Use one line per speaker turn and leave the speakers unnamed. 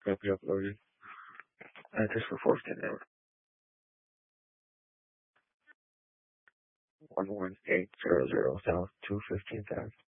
Copy uploaded. Address for Forston Road. 11800 South 215th Ave.